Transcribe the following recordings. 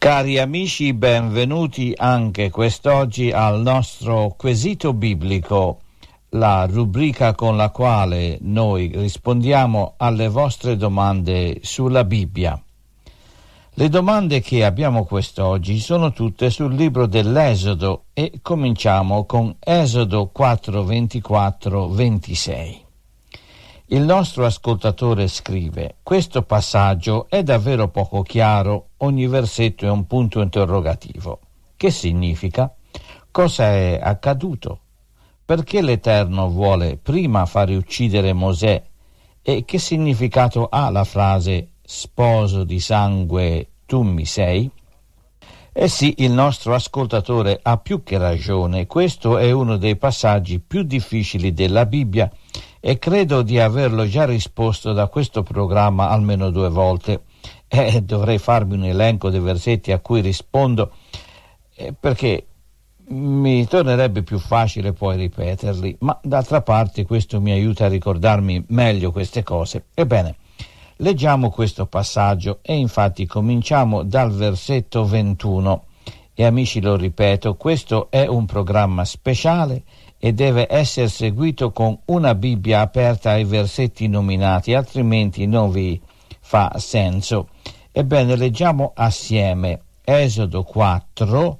Cari amici, benvenuti anche quest'oggi al nostro quesito biblico, la rubrica con la quale noi rispondiamo alle vostre domande sulla Bibbia. Le domande che abbiamo quest'oggi sono tutte sul libro dell'Esodo e cominciamo con Esodo 4, 24, 26. Il nostro ascoltatore scrive: questo passaggio è davvero poco chiaro, ogni versetto è un punto interrogativo. Che significa? Cosa è accaduto? Perché l'Eterno vuole prima fare uccidere Mosè? E che significato ha la frase sposo di sangue tu mi sei? Eh sì, il nostro ascoltatore ha più che ragione. Questo è uno dei passaggi più difficili della Bibbia e credo di averlo già risposto da questo programma almeno 2 volte. Dovrei farmi un elenco dei versetti a cui rispondo perché mi tornerebbe più facile poi ripeterli, ma d'altra parte questo mi aiuta a ricordarmi meglio queste cose. Ebbene, leggiamo questo passaggio e infatti cominciamo dal versetto 21 e amici, lo ripeto, questo è un programma speciale e deve essere seguito con una Bibbia aperta ai versetti nominati, altrimenti non vi fa senso. Ebbene, leggiamo assieme Esodo 4,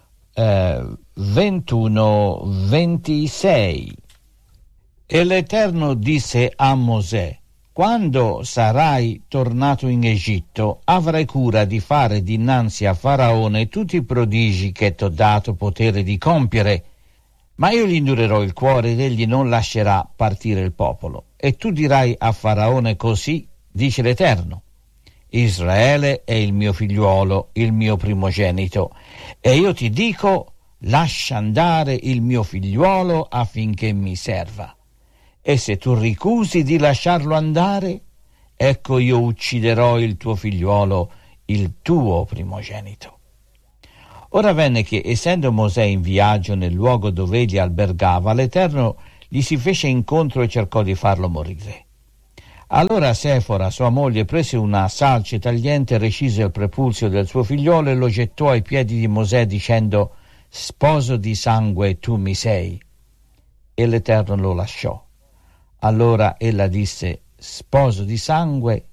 21, 26. E l'Eterno disse a Mosè: quando sarai tornato in Egitto, avrai cura di fare dinanzi a Faraone tutti i prodigi che t'ho dato potere di compiere, ma io gli indurerò il cuore ed egli non lascerà partire il popolo. E tu dirai a Faraone: così dice l'Eterno, Israele è il mio figliuolo, il mio primogenito, e io ti dico: lascia andare il mio figliuolo affinché mi serva. E se tu ricusi di lasciarlo andare, ecco io ucciderò il tuo figliuolo, il tuo primogenito. Ora avvenne che, essendo Mosè in viaggio nel luogo dove egli albergava, l'Eterno gli si fece incontro e cercò di farlo morire. Allora Sefora, sua moglie, prese una salce tagliente, recise il prepulsio del suo figliolo e lo gettò ai piedi di Mosè dicendo: sposo di sangue tu mi sei. E l'Eterno lo lasciò. Allora ella disse: sposo di sangue